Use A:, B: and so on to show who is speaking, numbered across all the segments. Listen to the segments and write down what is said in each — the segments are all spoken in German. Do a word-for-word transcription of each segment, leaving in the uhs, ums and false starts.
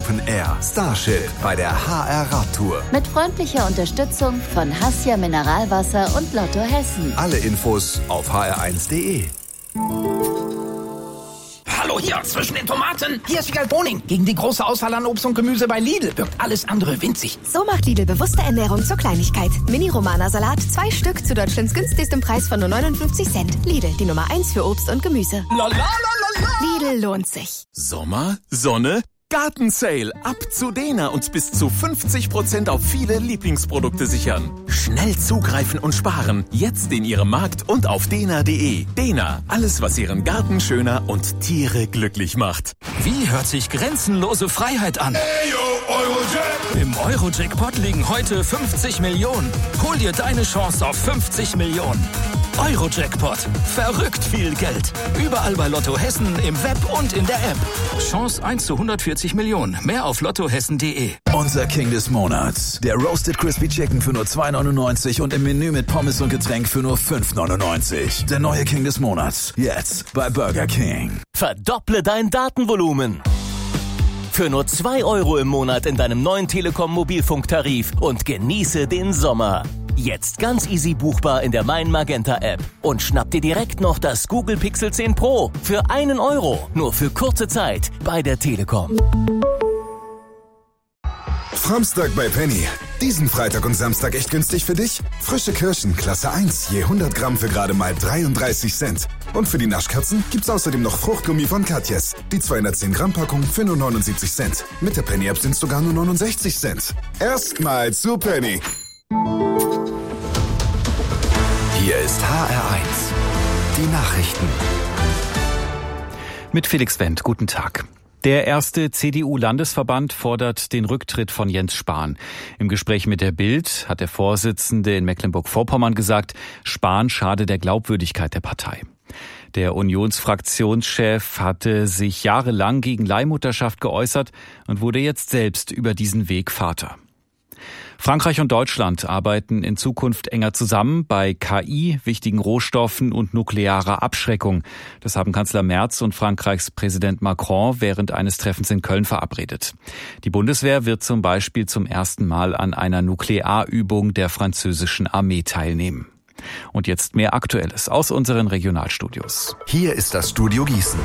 A: Open Air Starship bei der H R Radtour.
B: Mit freundlicher Unterstützung von Hassia Mineralwasser und Lotto Hessen.
A: Alle Infos auf h r eins punkt d e.
C: Hallo hier, zwischen den Tomaten. Hier ist Wiegald Boning. Gegen die große Auswahl an Obst und Gemüse bei Lidl wirkt alles andere winzig.
D: So macht Lidl bewusste Ernährung zur Kleinigkeit. Mini-Romana-Salat, zwei Stück zu Deutschlands günstigstem Preis von nur neunundfünfzig Cent. Lidl, die Nummer eins für Obst und Gemüse.
C: La, la, la, la, la.
D: Lidl lohnt sich.
E: Sommer, Sonne, Gartensale. Ab zu Dena und bis zu fünfzig Prozent auf viele Lieblingsprodukte sichern. Schnell zugreifen und sparen. Jetzt in Ihrem Markt und auf dena punkt de. Dena, alles was Ihren Garten schöner und Tiere glücklich macht.
F: Wie hört sich grenzenlose Freiheit an?
G: Ayo, Eurojack.
F: Im Euro-Jackpot liegen heute fünfzig Millionen. Hol dir deine Chance auf fünfzig Millionen. Euro-Jackpot. Verrückt viel Geld. Überall bei Lotto Hessen, im Web und in der App. Chance eins zu hundertvierzig Millionen. Mehr auf lottohessen punkt de.
H: Unser King des Monats. Der Roasted Crispy Chicken für nur zwei neunundneunzig und im Menü mit Pommes und Getränk für nur fünf neunundneunzig. Der neue King des Monats. Jetzt bei Burger King.
I: Verdopple dein Datenvolumen. Für nur zwei Euro im Monat in deinem neuen Telekom Mobilfunktarif und genieße den Sommer. Jetzt ganz easy buchbar in der Mein Magenta App. Und schnapp dir direkt noch das Google Pixel zehn Pro für einen Euro. Nur für kurze Zeit bei der Telekom.
A: Framstag bei Penny. Diesen Freitag und Samstag echt günstig für dich? Frische Kirschen, Klasse eins, je hundert Gramm für gerade mal dreiunddreißig Cent. Und für die Naschkatzen gibt's außerdem noch Fruchtgummi von Katjes. Die zweihundertzehn Gramm Packung für nur neunundsiebzig Cent. Mit der Penny App sind's sogar nur neunundsechzig Cent. Erstmal zu Penny. Hier ist H R eins. Die Nachrichten.
J: Mit Felix Wendt, guten Tag. Der erste C D U-Landesverband fordert den Rücktritt von Jens Spahn. Im Gespräch mit der Bild hat der Vorsitzende in Mecklenburg-Vorpommern gesagt, Spahn schade der Glaubwürdigkeit der Partei. Der Unionsfraktionschef hatte sich jahrelang gegen Leihmutterschaft geäußert und wurde jetzt selbst über diesen Weg Vater. Frankreich und Deutschland arbeiten in Zukunft enger zusammen bei K I, wichtigen Rohstoffen und nuklearer Abschreckung. Das haben Kanzler Merz und Frankreichs Präsident Macron während eines Treffens in Köln verabredet. Die Bundeswehr wird zum Beispiel zum ersten Mal an einer Nuklearübung der französischen Armee teilnehmen. Und jetzt mehr Aktuelles aus unseren Regionalstudios.
A: Hier ist das Studio Gießen.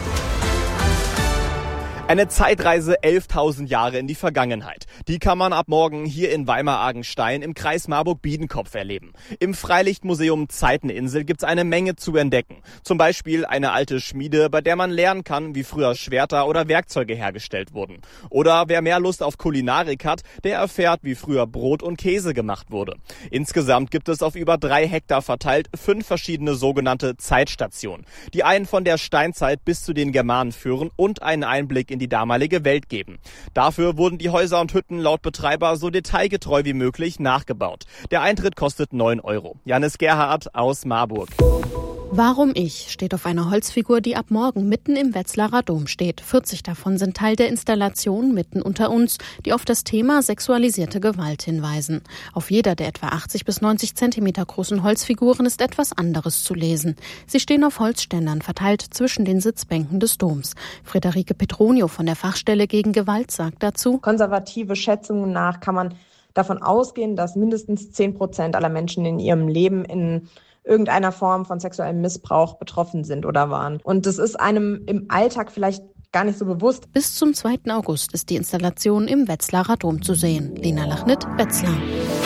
K: Eine Zeitreise elftausend Jahre in die Vergangenheit. Die kann man ab morgen hier in Weimar-Argenstein im Kreis Marburg-Biedenkopf erleben. Im Freilichtmuseum Zeiteninsel gibt's eine Menge zu entdecken. Zum Beispiel eine alte Schmiede, bei der man lernen kann, wie früher Schwerter oder Werkzeuge hergestellt wurden. Oder wer mehr Lust auf Kulinarik hat, der erfährt, wie früher Brot und Käse gemacht wurde. Insgesamt gibt es auf über drei Hektar verteilt fünf verschiedene sogenannte Zeitstationen, die einen von der Steinzeit bis zu den Germanen führen und einen Einblick in die damalige Welt geben. Dafür wurden die Häuser und Hütten laut Betreiber so detailgetreu wie möglich nachgebaut. Der Eintritt kostet neun Euro. Janis Gerhardt aus Marburg.
L: Warum ich steht auf einer Holzfigur, die ab morgen mitten im Wetzlarer Dom steht. vierzig davon sind Teil der Installation Mitten unter uns, die auf das Thema sexualisierte Gewalt hinweisen. Auf jeder der etwa achtzig bis neunzig Zentimeter großen Holzfiguren ist etwas anderes zu lesen. Sie stehen auf Holzständern, verteilt zwischen den Sitzbänken des Doms. Friederike Petronio von der Fachstelle gegen Gewalt sagt dazu:
M: Konservative Schätzungen nach kann man davon ausgehen, dass mindestens zehn Prozent aller Menschen in ihrem Leben in irgendeiner Form von sexuellem Missbrauch betroffen sind oder waren. Und das ist einem im Alltag vielleicht gar nicht so bewusst.
L: Bis zum zweiten August ist die Installation im Wetzlarer Dom zu sehen. Lena Lachnitt, Wetzlar.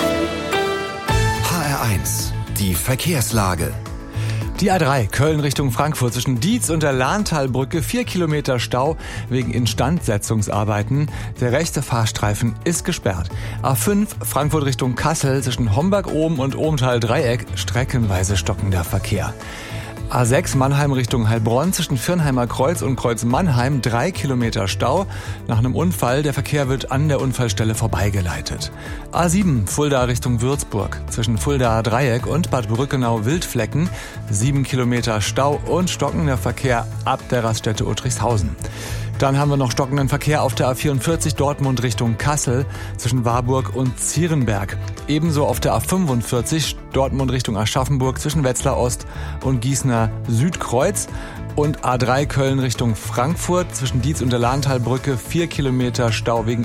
A: H R eins. Die Verkehrslage.
N: Die A drei Köln Richtung Frankfurt zwischen Dietz und der Lahntalbrücke vier Kilometer Stau wegen Instandsetzungsarbeiten. Der rechte Fahrstreifen ist gesperrt. A fünf Frankfurt Richtung Kassel zwischen Homberg-Ohm und Ohmtal-Dreieck streckenweise stockender Verkehr. A sechs Mannheim Richtung Heilbronn zwischen Firnheimer Kreuz und Kreuz Mannheim drei Kilometer Stau. Nach einem Unfall, der Verkehr wird an der Unfallstelle vorbeigeleitet. A sieben Fulda Richtung Würzburg zwischen Fuldaer Dreieck und Bad Brückenau-Wildflecken sieben Kilometer Stau und stockender Verkehr ab der Raststätte Uttrichshausen. Dann haben wir noch stockenden Verkehr auf der A vierundvierzig Dortmund Richtung Kassel zwischen Warburg und Zierenberg. Ebenso auf der A fünfundvierzig Dortmund Richtung Aschaffenburg zwischen Wetzlar Ost und Gießener Südkreuz. Und A drei Köln Richtung Frankfurt zwischen Dietz und der Lahntalbrücke vier Kilometer Stau wegen